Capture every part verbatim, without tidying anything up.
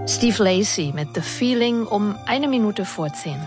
Steve Lacy mit The Feeling um eine Minute vor zehn.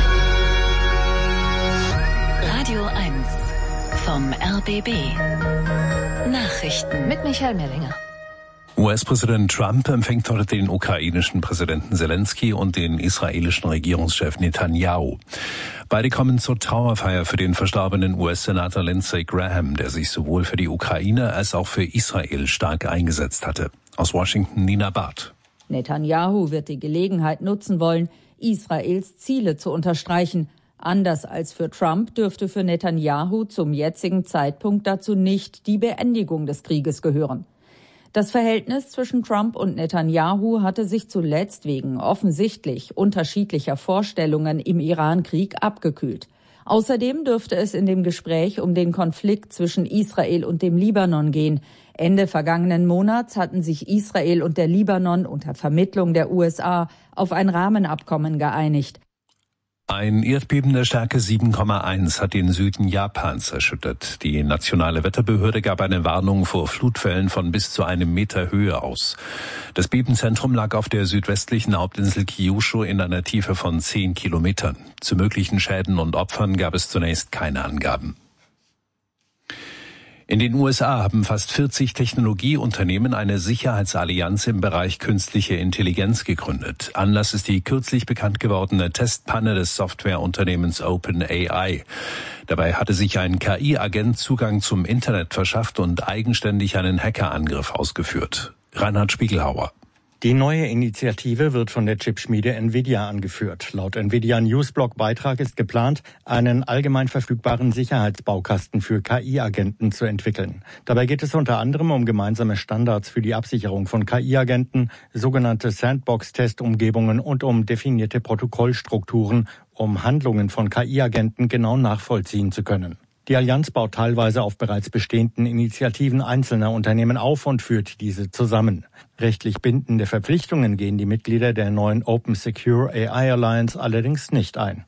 Radio eins vom R B B. Nachrichten Mit Michael Mellinger. U S-Präsident Trump empfängt heute den ukrainischen Präsidenten Zelensky und den israelischen Regierungschef Netanyahu. Beide kommen zur Trauerfeier für den verstorbenen U S-Senator Lindsey Graham, der sich sowohl für die Ukraine als auch für Israel stark eingesetzt hatte. Aus Washington Nina Barth. Netanyahu wird die Gelegenheit nutzen wollen, Israels Ziele zu unterstreichen. Anders als für Trump dürfte für Netanyahu zum jetzigen Zeitpunkt dazu nicht die Beendigung des Krieges gehören. Das Verhältnis zwischen Trump und Netanyahu hatte sich zuletzt wegen offensichtlich unterschiedlicher Vorstellungen im Iran-Krieg abgekühlt. Außerdem dürfte es in dem Gespräch um den Konflikt zwischen Israel und dem Libanon gehen. Ende vergangenen Monats hatten sich Israel und der Libanon unter Vermittlung der U S A auf ein Rahmenabkommen geeinigt. Ein Erdbeben der Stärke sieben Komma eins hat den Süden Japans erschüttert. Die nationale Wetterbehörde gab eine Warnung vor Flutwellen von bis zu einem Meter Höhe aus. Das Bebenzentrum lag auf der südwestlichen Hauptinsel Kyushu in einer Tiefe von zehn Kilometern. Zu möglichen Schäden und Opfern gab es zunächst keine Angaben. In den U S A haben fast vierzig Technologieunternehmen eine Sicherheitsallianz im Bereich künstliche Intelligenz gegründet. Anlass ist die kürzlich bekannt gewordene Testpanne des Softwareunternehmens OpenAI. Dabei hatte sich ein K I-Agent Zugang zum Internet verschafft und eigenständig einen Hackerangriff ausgeführt. Reinhard Spiegelhauer. Die neue Initiative wird von der Chipschmiede Nvidia angeführt. Laut Nvidia Newsblog-Beitrag ist geplant, einen allgemein verfügbaren Sicherheitsbaukasten für K I-Agenten zu entwickeln. Dabei geht es unter anderem um gemeinsame Standards für die Absicherung von K I-Agenten, sogenannte Sandbox-Testumgebungen und um definierte Protokollstrukturen, um Handlungen von K I-Agenten genau nachvollziehen zu können. Die Allianz baut teilweise auf bereits bestehenden Initiativen einzelner Unternehmen auf und führt diese zusammen. Rechtlich bindende Verpflichtungen gehen die Mitglieder der neuen Open Secure A I Alliance allerdings nicht ein.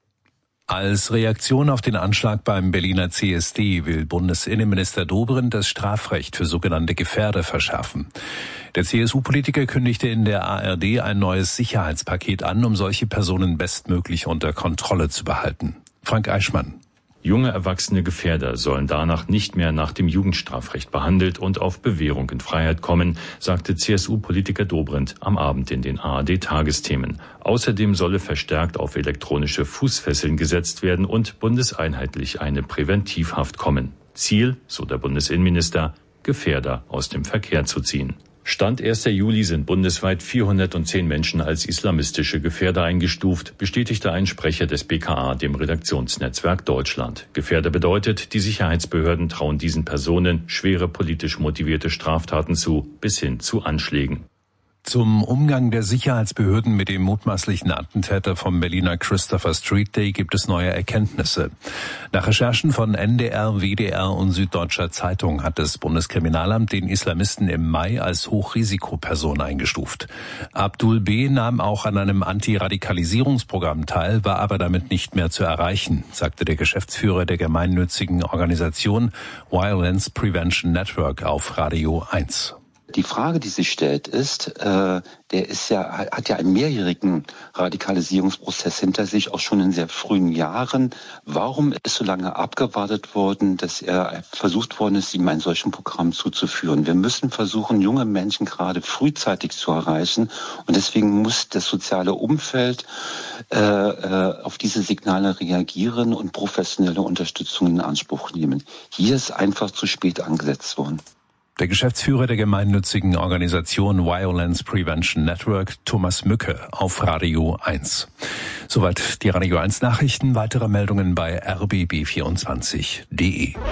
Als Reaktion auf den Anschlag beim Berliner C S D will Bundesinnenminister Dobrindt das Strafrecht für sogenannte Gefährder verschärfen. Der C S U-Politiker kündigte in der A R D ein neues Sicherheitspaket an, um solche Personen bestmöglich unter Kontrolle zu behalten. Frank Eichmann. Junge erwachsene Gefährder sollen danach nicht mehr nach dem Jugendstrafrecht behandelt und auf Bewährung in Freiheit kommen, sagte C S U-Politiker Dobrindt am Abend in den A R D-Tagesthemen. Außerdem solle verstärkt auf elektronische Fußfesseln gesetzt werden und bundeseinheitlich eine Präventivhaft kommen. Ziel, so der Bundesinnenminister, Gefährder aus dem Verkehr zu ziehen. Stand erster Juli sind bundesweit vierhundertzehn Menschen als islamistische Gefährder eingestuft, bestätigte ein Sprecher des B K A dem Redaktionsnetzwerk Deutschland. Gefährder bedeutet, die Sicherheitsbehörden trauen diesen Personen schwere politisch motivierte Straftaten zu, bis hin zu Anschlägen. Zum Umgang der Sicherheitsbehörden mit dem mutmaßlichen Attentäter vom Berliner Christopher Street Day gibt es neue Erkenntnisse. Nach Recherchen von N D R, W D R und Süddeutscher Zeitung hat das Bundeskriminalamt den Islamisten im Mai als Hochrisikoperson eingestuft. Abdul B. nahm auch an einem Antiradikalisierungsprogramm teil, war aber damit nicht mehr zu erreichen, sagte der Geschäftsführer der gemeinnützigen Organisation Violence Prevention Network auf Radio eins. Die Frage, die sich stellt, ist, äh, der ist ja, hat ja einen mehrjährigen Radikalisierungsprozess hinter sich, auch schon in sehr frühen Jahren. Warum ist so lange abgewartet worden, dass er versucht worden ist, ihm ein solches Programm zuzuführen? Wir müssen versuchen, junge Menschen gerade frühzeitig zu erreichen. Und deswegen muss das soziale Umfeld äh, äh, auf diese Signale reagieren und professionelle Unterstützung in Anspruch nehmen. Hier ist einfach zu spät angesetzt worden. Der Geschäftsführer der gemeinnützigen Organisation Violence Prevention Network, Thomas Mücke, auf Radio eins. Soweit die Radio eins Nachrichten. Weitere Meldungen bei r b b vierundzwanzig punkt d e.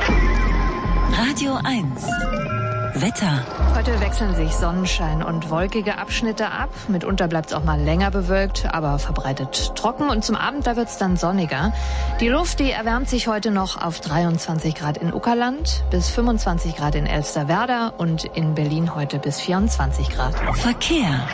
Radio eins. Wetter. Heute wechseln sich Sonnenschein und wolkige Abschnitte ab. Mitunter bleibt es auch mal länger bewölkt, aber verbreitet trocken. Und zum Abend, da wird es dann sonniger. Die Luft, die erwärmt sich heute noch auf dreiundzwanzig Grad in Uckerland, bis fünfundzwanzig Grad in Elsterwerda und in Berlin heute bis vierundzwanzig Grad. Verkehr.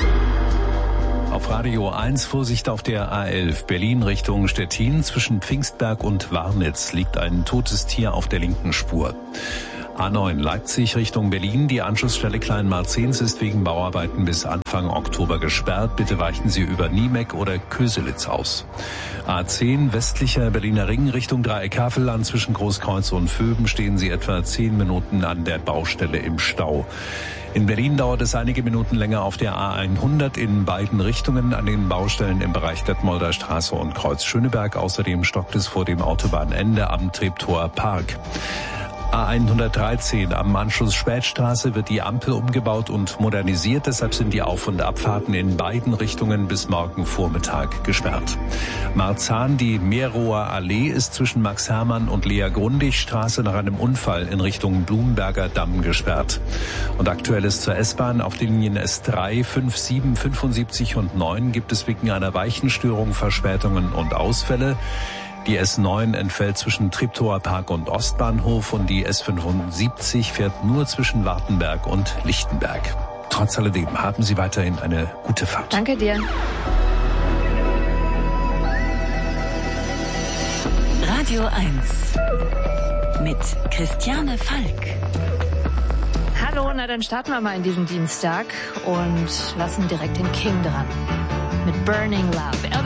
Auf Radio eins Vorsicht auf der A elf Berlin Richtung Stettin. Zwischen Pfingstberg und Warnitz liegt ein totes Tier auf der linken Spur. A neun Leipzig Richtung Berlin. Die Anschlussstelle Kleinmarzens ist wegen Bauarbeiten bis Anfang Oktober gesperrt. Bitte weichen Sie über Niemeck oder Köselitz aus. A zehn westlicher Berliner Ring Richtung Dreieck-Havelland. Zwischen Großkreuz und Vöben stehen Sie etwa zehn Minuten an der Baustelle im Stau. In Berlin dauert es einige Minuten länger auf der A hundert in beiden Richtungen an den Baustellen im Bereich Detmolder Straße und Kreuz Schöneberg. Außerdem stockt es vor dem Autobahnende am Treptower Park. A hundertdreizehn am Anschluss Spätstraße wird die Ampel umgebaut und modernisiert. Deshalb sind die Auf- und Abfahrten in beiden Richtungen bis morgen Vormittag gesperrt. Marzahn, die Meerroher Allee ist zwischen Max-Hermann und Lea-Grundig-Straße nach einem Unfall in Richtung Blumberger Damm gesperrt. Und aktuell ist zur S-Bahn auf den Linien S drei, fünf, sieben, fünfundsiebzig und neun gibt es wegen einer Weichenstörung Verspätungen und Ausfälle. Die S neun entfällt zwischen Treptower Park und Ostbahnhof und die S fünfundsiebzig fährt nur zwischen Wartenberg und Lichtenberg. Trotz alledem haben Sie weiterhin eine gute Fahrt. Danke dir. Radio eins mit Christiane Falk. Hallo, na dann starten wir mal in diesen Dienstag und lassen direkt den King dran. Mit Burning Love.